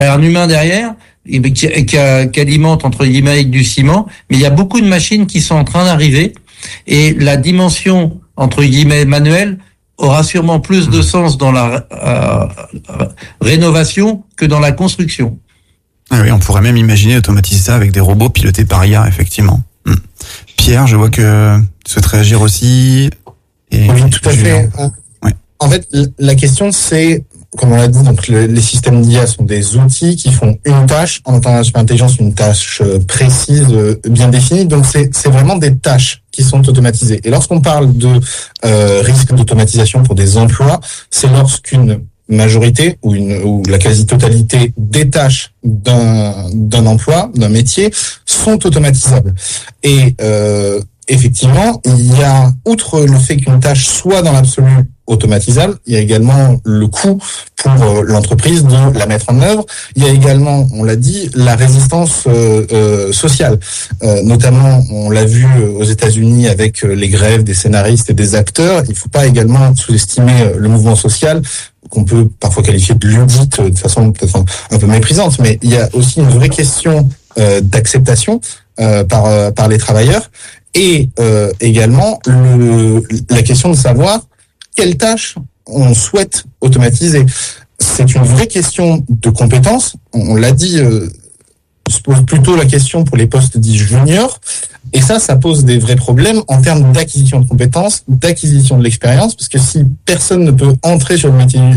un humain derrière qui alimente entre guillemets avec du ciment, mais il y a beaucoup de machines qui sont en train d'arriver et la dimension entre guillemets manuelle aura sûrement plus de sens dans la rénovation que dans la construction. Ah oui, on pourrait même imaginer automatiser ça avec des robots pilotés par IA, effectivement. Pierre, je vois que tu souhaites réagir aussi. Oui, tout à fait. Ouais. En fait, la question c'est, comme on l'a dit, donc les systèmes d'IA sont des outils qui font une tâche, en temps intelligence, une tâche précise, bien définie. Donc c'est vraiment des tâches qui sont automatisées. Et lorsqu'on parle de risque d'automatisation pour des emplois, c'est lorsqu'une majorité ou la quasi-totalité des tâches d'un emploi, d'un métier, sont automatisables. Et effectivement, il y a, outre le fait qu'une tâche soit dans l'absolu automatisable, il y a également le coût pour l'entreprise de la mettre en œuvre. Il y a également, on l'a dit, la résistance sociale. Notamment, on l'a vu aux États-Unis avec les grèves des scénaristes et des acteurs. Il ne faut pas également sous-estimer le mouvement social, qu'on peut parfois qualifier de ludique de façon peut-être un peu méprisante, mais il y a aussi une vraie question d'acceptation par les travailleurs et également la question de savoir quelles tâches on souhaite automatiser. C'est une vraie question de compétences. On l'a dit, se pose plutôt la question pour les postes dits juniors. Et ça pose des vrais problèmes en termes d'acquisition de compétences, d'acquisition de l'expérience, parce que si personne ne peut entrer dans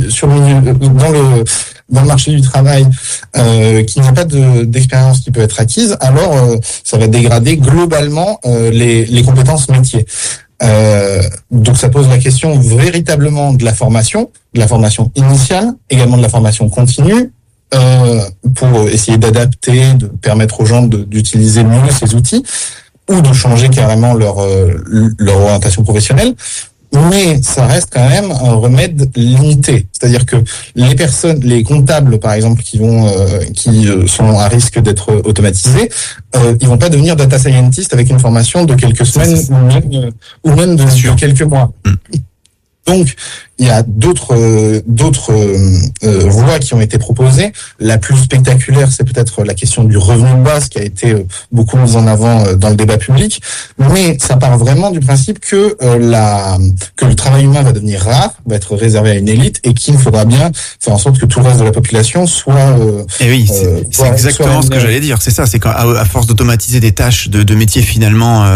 le marché du travail, qu'il n'y a pas d'expérience qui peut être acquise, alors ça va dégrader globalement les compétences métiers. Donc ça pose la question véritablement de la formation initiale, également de la formation continue, pour essayer d'adapter, de permettre aux gens d'utiliser mieux ces outils, ou de changer carrément leur orientation professionnelle. Mais ça reste quand même un remède limité. C'est-à-dire que les comptables, par exemple, qui sont à risque d'être automatisés, ils vont pas devenir data scientist avec une formation de quelques semaines ou même de quelques mois. Donc, il y a d'autres voies qui ont été proposées. La plus spectaculaire, c'est peut-être la question du revenu de base qui a été beaucoup mise en avant dans le débat public. Mais ça part vraiment du principe que le travail humain va devenir rare, va être réservé à une élite et qu'il faudra bien faire en sorte que tout le reste de la population soit... Et oui, c'est exactement ce que j'allais dire. C'est ça, c'est qu'à force d'automatiser des tâches de métiers finalement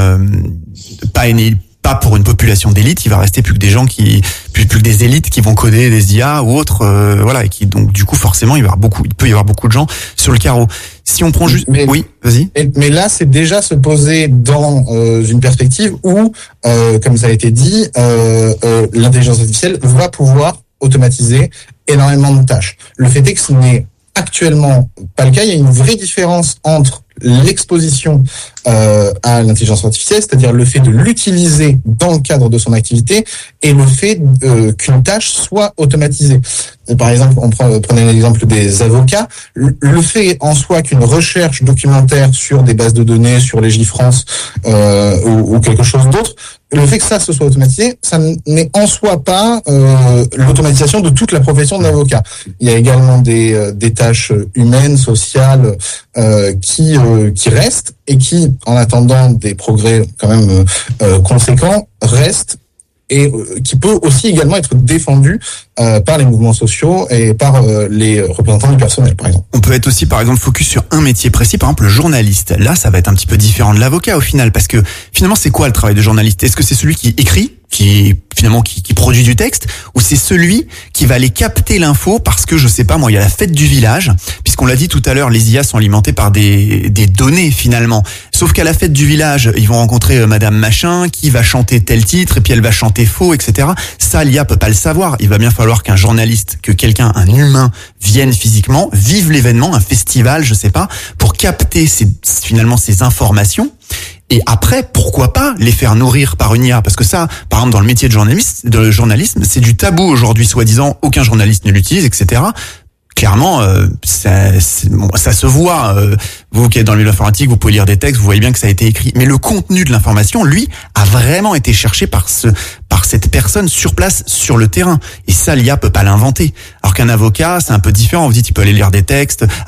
pas pour une population d'élite, il va rester plus que des gens plus que des élites qui vont coder des IA ou autres, et qui donc du coup forcément il peut y avoir beaucoup de gens sur le carreau. Si on prend juste, oui, vas-y. Mais là, c'est déjà se poser dans une perspective où, comme ça a été dit, l'intelligence artificielle va pouvoir automatiser énormément de tâches. Le fait est que ce n'est actuellement pas le cas. Il y a une vraie différence entre l'exposition à l'intelligence artificielle, c'est-à-dire le fait de l'utiliser dans le cadre de son activité, et le fait qu'une tâche soit automatisée. Par exemple, prenez l'exemple des avocats. Le fait en soi qu'une recherche documentaire sur des bases de données, sur Légifrance ou quelque chose d'autre, le fait que ça se soit automatisé, ça n'est en soi pas l'automatisation de toute la profession d'avocat. Il y a également des tâches humaines, sociales, qui restent et qui, en attendant des progrès quand même conséquents, restent et qui peut aussi également être défendu par les mouvements sociaux et par les représentants du personnel, par exemple. On peut être aussi, par exemple, focus sur un métier précis, par exemple le journaliste. Là, ça va être un petit peu différent de l'avocat au final, parce que finalement, c'est quoi le travail de journaliste? Est-ce que c'est celui qui écrit, qui produit du texte, ou c'est celui qui va aller capter l'info parce que, je sais pas moi, il y a la fête du village, puisqu'on l'a dit tout à l'heure, les IA sont alimentés par des données finalement. Sauf qu'à la fête du village, ils vont rencontrer Madame Machin qui va chanter tel titre et puis elle va chanter faux, etc. Ça, l'IA peut pas le savoir. Il va bien falloir qu'un journaliste, un humain vienne physiquement, vive l'événement, un festival, je sais pas, pour capter ces informations. Et après, pourquoi pas les faire nourrir par une IA? Parce que ça, par exemple, dans le métier de journalisme, c'est du tabou aujourd'hui, soi-disant, aucun journaliste ne l'utilise, etc. clairement, ça se voit. Vous qui êtes dans le milieu informatique, vous pouvez lire des textes, vous voyez bien que ça a été écrit. Mais le contenu de l'information, lui, a vraiment été cherché par cette personne sur place, sur le terrain. Et ça, l'IA peut pas l'inventer. Alors qu'un avocat, c'est un peu différent. Vous dites, il peut aller lire des textes.